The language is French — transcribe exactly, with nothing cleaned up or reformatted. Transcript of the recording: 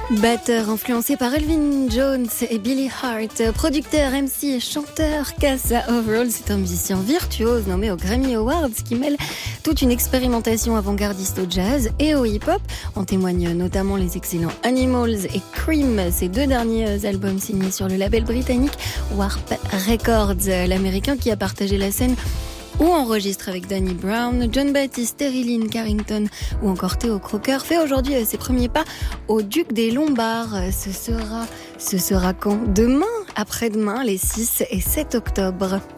Batteur influencé par Elvin Jones et Billy Hart, producteur, M C et chanteur, Casa Overall, c'est un musicien virtuose nommé aux Grammy Awards qui mêle toute une expérimentation avant-gardiste au jazz et au hip-hop. En témoignent notamment les excellents Animals et Cream, ces deux derniers albums signés sur le label britannique Warp Records, l'américain qui a partagé la scène ou enregistre avec Danny Brown, John Baptiste, Terry Lynn Carrington ou encore Theo Croker, fait aujourd'hui ses premiers pas au Duc des Lombards. Ce sera, ce sera quand ? Demain, après-demain, les six et sept octobre.